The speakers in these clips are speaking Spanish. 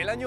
el año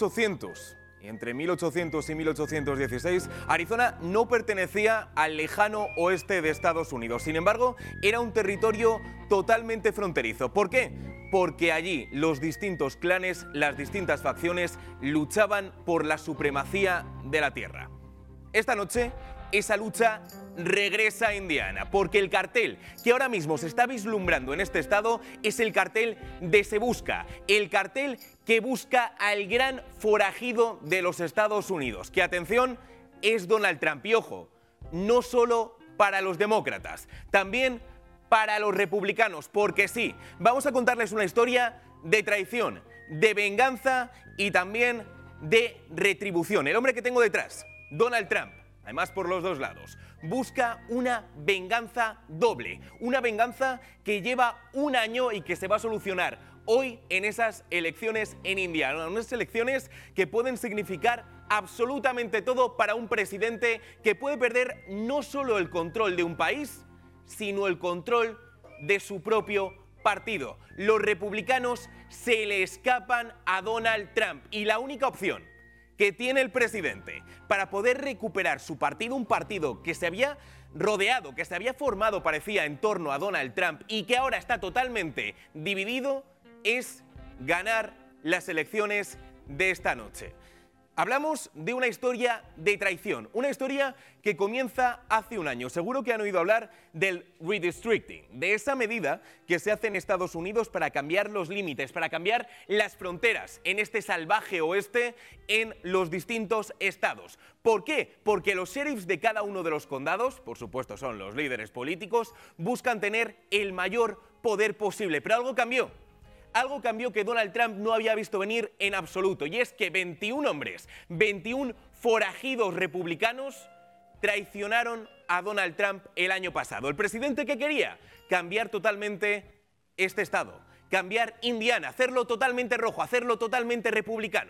1800, entre 1800 y 1816, Arizona no pertenecía al lejano oeste de Estados Unidos. Sin embargo, era un territorio totalmente fronterizo. ¿Por qué? Porque allí los distintos clanes, las distintas facciones, luchaban por la supremacía de la tierra. Esta noche, esa lucha regresa a Indiana, porque el cartel que ahora mismo se está vislumbrando en este estado es el cartel de Se Busca, el cartel que busca al gran forajido de los Estados Unidos, que, atención, es Donald Trump. Y ojo, no solo para los demócratas, también para los republicanos, porque sí, vamos a contarles una historia de traición, de venganza y también de retribución. El hombre que tengo detrás, Donald Trump, además por los dos lados, busca una venganza doble, una venganza que lleva un año y que se va a solucionar hoy en esas elecciones en Indiana, unas elecciones que pueden significar absolutamente todo para un presidente que puede perder no solo el control de un país, sino el control de su propio partido. Los republicanos se le escapan a Donald Trump y la única opción que tiene el presidente para poder recuperar su partido, un partido que se había rodeado, que se había formado, parecía, en torno a Donald Trump y que ahora está totalmente dividido, es ganar las elecciones de esta noche. Hablamos de una historia de traición, una historia que comienza hace un año. Seguro que han oído hablar del redistricting, de esa medida que se hace en Estados Unidos para cambiar los límites, para cambiar las fronteras en este salvaje oeste en los distintos estados. ¿Por qué? Porque los sheriffs de cada uno de los condados, por supuesto son los líderes políticos, buscan tener el mayor poder posible. Pero algo cambió. Algo cambió que Donald Trump no había visto venir en absoluto, y es que 21 hombres, 21 forajidos republicanos traicionaron a Donald Trump el año pasado. El presidente, ¿qué quería? Cambiar totalmente este estado, cambiar Indiana, hacerlo totalmente rojo, hacerlo totalmente republicano.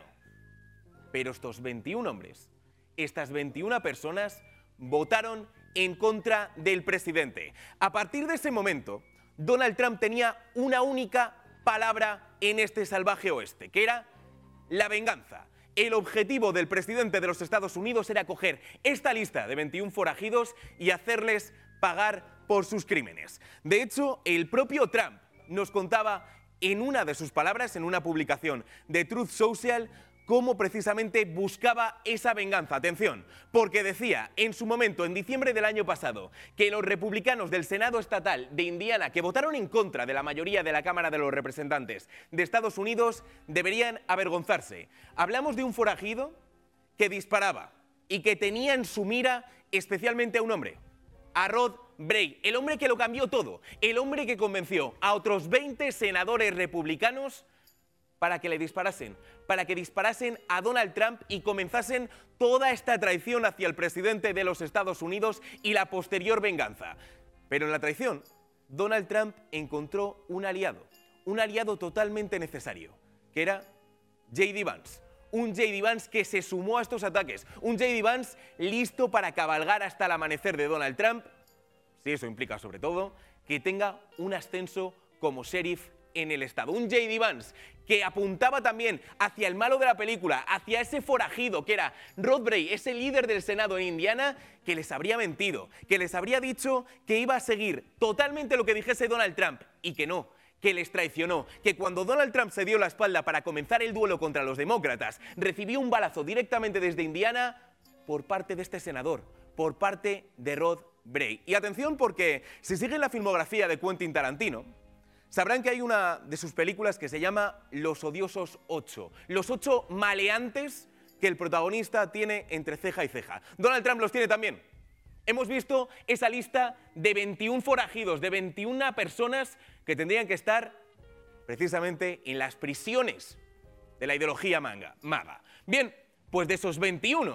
Pero estos 21 hombres, estas 21 personas, votaron en contra del presidente. A partir de ese momento, Donald Trump tenía una única palabra en este salvaje oeste, que era la venganza. El objetivo del presidente de los Estados Unidos era coger esta lista de 21 forajidos y hacerles pagar por sus crímenes. De hecho, el propio Trump nos contaba en una de sus palabras, en una publicación de Truth Social, cómo precisamente buscaba esa venganza. Atención, porque decía en su momento, en diciembre del año pasado, que los republicanos del Senado Estatal de Indiana, que votaron en contra de la mayoría de la Cámara de los Representantes de Estados Unidos, deberían avergonzarse. Hablamos de un forajido que disparaba y que tenía en su mira especialmente a un hombre, a Rod Bray, el hombre que lo cambió todo, el hombre que convenció a otros 20 senadores republicanos para que le disparasen, para que disparasen a Donald Trump y comenzasen toda esta traición hacia el presidente de los Estados Unidos y la posterior venganza. Pero en la traición, Donald Trump encontró un aliado totalmente necesario, que era J.D. Vance. Un J.D. Vance que se sumó a estos ataques, un J.D. Vance listo para cabalgar hasta el amanecer de Donald Trump, si eso implica sobre todo que tenga un ascenso como sheriff en el estado. Un J.D. Vance que apuntaba también hacia el malo de la película, hacia ese forajido que era Rod Bray, ese líder del Senado en Indiana, que les habría mentido, que les habría dicho que iba a seguir totalmente lo que dijese Donald Trump y que no, que les traicionó, que cuando Donald Trump se dio la espalda para comenzar el duelo contra los demócratas, recibió un balazo directamente desde Indiana por parte de este senador, por parte de Rod Bray. Y atención, porque si siguen la filmografía de Quentin Tarantino, sabrán que hay una de sus películas que se llama Los odiosos 8. Los 8 maleantes que el protagonista tiene entre ceja y ceja. Donald Trump los tiene también. Hemos visto esa lista de 21 forajidos, de 21 personas que tendrían que estar precisamente en las prisiones de la ideología MAGA. Bien, pues de esos 21,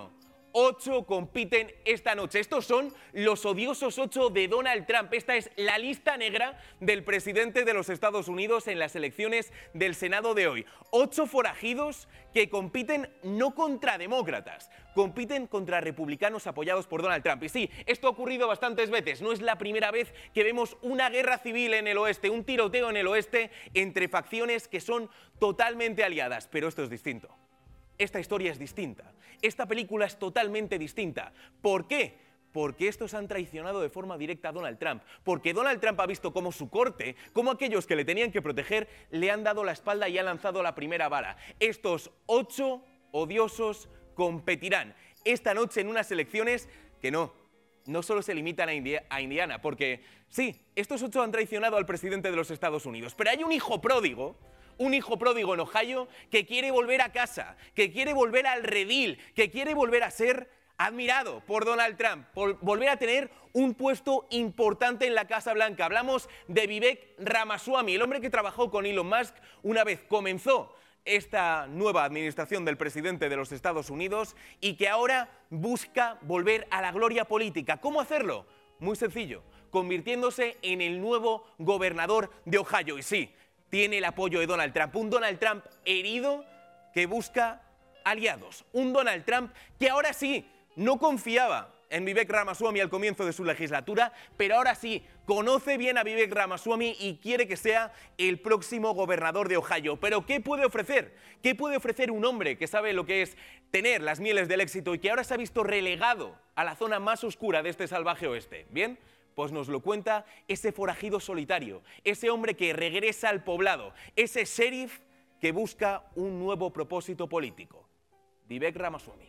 8 compiten esta noche. Estos son los odiosos 8 de Donald Trump. Esta es la lista negra del presidente de los Estados Unidos en las elecciones del Senado de hoy. 8 forajidos que compiten no contra demócratas, compiten contra republicanos apoyados por Donald Trump. Y sí, esto ha ocurrido bastantes veces. No es la primera vez que vemos una guerra civil en el oeste, un tiroteo en el oeste entre facciones que son totalmente aliadas. Pero esto es distinto. Esta historia es distinta. Esta película es totalmente distinta. ¿Por qué? Porque estos han traicionado de forma directa a Donald Trump. Porque Donald Trump ha visto cómo su corte, cómo aquellos que le tenían que proteger, le han dado la espalda y han lanzado la primera bala. Estos 8 odiosos competirán esta noche en unas elecciones que no solo se limitan a Indiana. Porque sí, estos 8 han traicionado al presidente de los Estados Unidos. Pero hay un hijo pródigo en Ohio que quiere volver a casa, que quiere volver al redil, que quiere volver a ser admirado por Donald Trump, por volver a tener un puesto importante en la Casa Blanca. Hablamos de Vivek Ramaswamy, el hombre que trabajó con Elon Musk una vez comenzó esta nueva administración del presidente de los Estados Unidos y que ahora busca volver a la gloria política. ¿Cómo hacerlo? Muy sencillo, convirtiéndose en el nuevo gobernador de Ohio. Y sí, tiene el apoyo de Donald Trump, un Donald Trump herido que busca aliados, un Donald Trump que ahora sí no confiaba en Vivek Ramaswamy al comienzo de su legislatura, pero ahora sí conoce bien a Vivek Ramaswamy y quiere que sea el próximo gobernador de Ohio. Pero ¿qué puede ofrecer? ¿Qué puede ofrecer un hombre que sabe lo que es tener las mieles del éxito y que ahora se ha visto relegado a la zona más oscura de este salvaje oeste? Bien, pues nos lo cuenta ese forajido solitario, ese hombre que regresa al poblado, ese sheriff que busca un nuevo propósito político. Vivek Ramaswamy.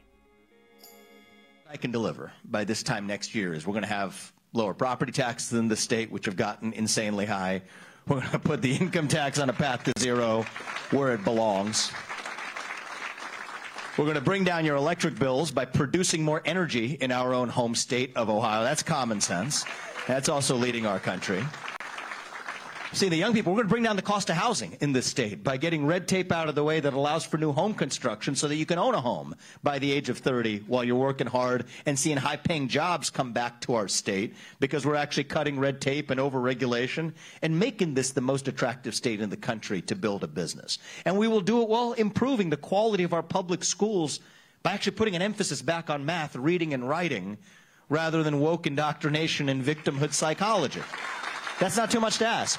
I can deliver by this time next year is we're going to have lower property taxes in the state, which have gotten insanely high. We're going to put the income tax on a path to zero where it belongs. We're going to bring down your electric bills by producing more energy in our own home state of Ohio. That's common sense. That's also leading our country. See, the young people, we're going to bring down the cost of housing in this state by getting red tape out of the way that allows for new home construction so that you can own a home by the age of 30 while you're working hard and seeing high-paying jobs come back to our state because we're actually cutting red tape and over-regulation and making this the most attractive state in the country to build a business. And we will do it while improving the quality of our public schools by actually putting an emphasis back on math, reading, and writing rather than woke indoctrination and victimhood psychology. That's not too much to ask.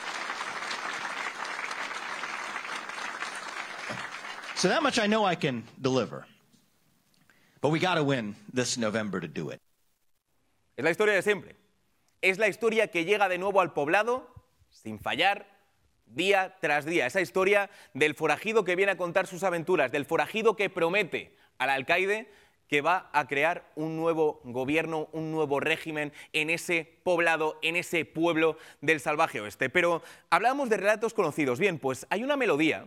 So that much I know I can deliver. But we got to win this November to do it. Es la historia de siempre. Es la historia que llega de nuevo al poblado sin fallar día tras día. Esa historia del forajido que viene a contar sus aventuras, del forajido que promete al alcaide que va a crear un nuevo gobierno, un nuevo régimen en ese poblado, en ese pueblo del salvaje oeste. Pero hablábamos de relatos conocidos. Bien, pues hay una melodía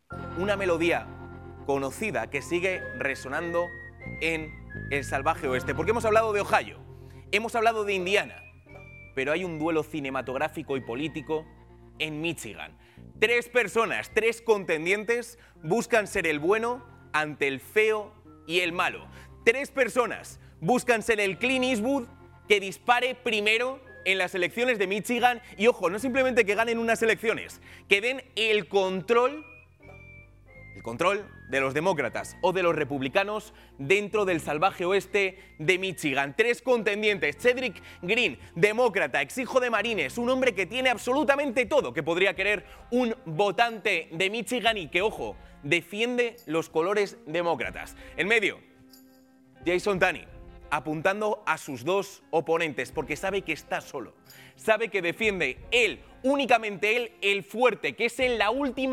conocida que sigue resonando en el salvaje oeste. Porque hemos hablado de Ohio, hemos hablado de Indiana, pero hay un duelo cinematográfico y político en Michigan. 3 personas, 3 contendientes buscan ser el bueno ante el feo y el malo. 3 personas buscan ser el Clint Eastwood que dispare primero en las elecciones de Michigan y, ojo, no simplemente que ganen unas elecciones, que den el control de los demócratas o de los republicanos dentro del salvaje oeste de Michigan. 3 contendientes. Cedric Green, demócrata, exijo de Marines, un hombre que tiene absolutamente todo que podría querer un votante de Michigan y que, ojo, defiende los colores demócratas. En medio, Jason Tunney, apuntando a sus 2 oponentes porque sabe que está solo. Sabe que defiende él, únicamente él, el fuerte, que es en la última